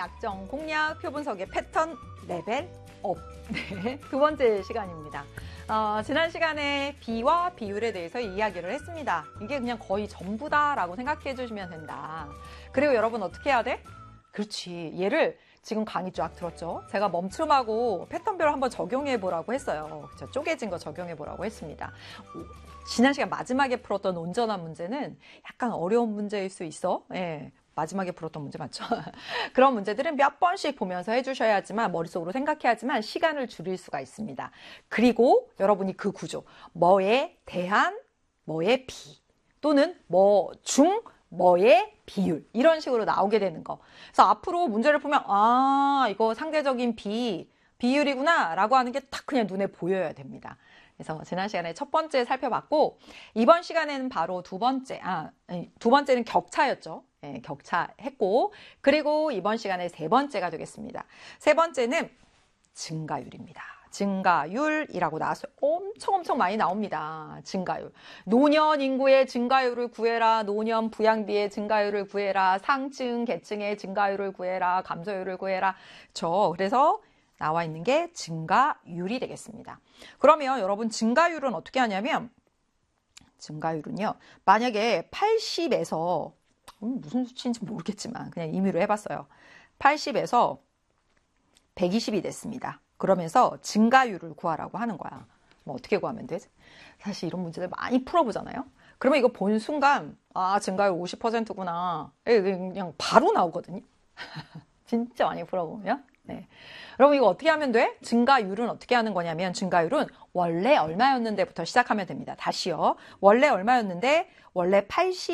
약정, 공략, 표분석의 패턴, 레벨 업. 네, 두 번째 시간입니다. 지난 시간에 비와 비율에 대해서 이야기를 했습니다. 이게 그냥 거의 전부다라고 생각해 주시면 된다. 그리고 여러분 어떻게 해야 돼? 그렇지. 얘를 지금 강의 쫙 들었죠? 제가 멈춤하고 패턴별로 한번 적용해 보라고 했어요. 그쵸? 쪼개진 거 적용해 보라고 했습니다. 지난 시간 마지막에 풀었던 온전한 문제는 약간 어려운 문제일 수 있어. 예. 마지막에 풀었던 문제 맞죠? 그런 문제들은 몇 번씩 보면서 해주셔야지만 머릿속으로 생각해야지만 시간을 줄일 수가 있습니다. 그리고 여러분이 그 구조, 뭐에 대한, 뭐에 비, 또는 뭐 중, 뭐의 비율, 이런 식으로 나오게 되는 거. 그래서 앞으로 문제를 보면 이거 상대적인 비율이구나 라고 하는 게 딱 그냥 눈에 보여야 됩니다. 그래서 지난 시간에 첫 번째 살펴봤고, 이번 시간에는 바로 두 번째는 격차였죠. 네, 격차했고, 그리고 이번 시간에 세 번째가 되겠습니다. 세 번째는 증가율입니다. 증가율이라고 나왔어요. 엄청 많이 나옵니다. 증가율. 노년 인구의 증가율을 구해라. 노년 부양비의 증가율을 구해라. 상층, 계층의 증가율을 구해라. 감소율을 구해라. 그래서 나와 있는 게 증가율이 되겠습니다. 그러면 여러분 증가율은 어떻게 하냐면, 증가율은요, 만약에 80에서 무슨 수치인지 모르겠지만 그냥 임의로 해봤어요. 80에서 120이 됐습니다. 그러면서 증가율을 구하라고 하는 거야. 뭐 어떻게 구하면 되지? 사실 이런 문제들 많이 풀어보잖아요. 그러면 이거 본 순간 증가율 50%구나. 그냥 바로 나오거든요. 진짜 많이 풀어보면. 네. 여러분 이거 어떻게 하면 돼? 증가율은 어떻게 하는 거냐면, 증가율은 원래 얼마였는데부터 시작하면 됩니다. 다시요. 원래 얼마였는데, 원래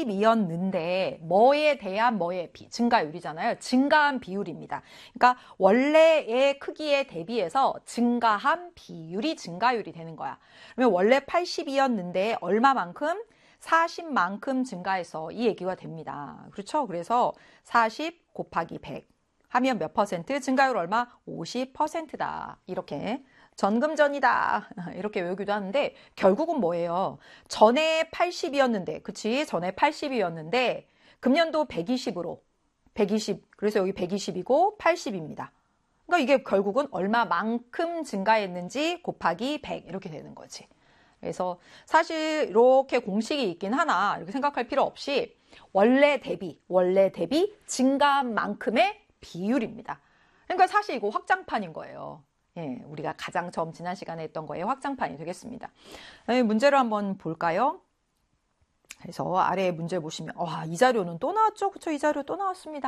82였는데 뭐에 대한 뭐에 비, 증가율이잖아요. 증가한 비율입니다. 그러니까 원래의 크기에 대비해서 증가한 비율이 증가율이 되는 거야. 그러면 원래 82였는데 얼마만큼? 40만큼 증가해서 이 얘기가 됩니다. 그렇죠? 그래서 40 곱하기 100 하면 몇 퍼센트? 증가율 얼마? 50%다. 이렇게 전금전이다. 이렇게 외우기도 하는데, 결국은 뭐예요? 전에 80이었는데, 그치? 전에 80이었는데 금년도 120으로 120. 그래서 여기 120이고 80입니다. 그러니까 이게 결국은 얼마만큼 증가했는지 곱하기 100 이렇게 되는 거지. 그래서 사실 이렇게 공식이 있긴 하나 이렇게 생각할 필요 없이 원래 대비 증가한 만큼의 비율입니다. 그러니까 사실 이거 확장판인 거예요. 예, 우리가 가장 처음 지난 시간에 했던 거에 확장판이 되겠습니다. 문제를 한번 볼까요? 그래서 아래에 문제 보시면 이 자료는 또 나왔죠? 그렇죠? 이 자료 또 나왔습니다.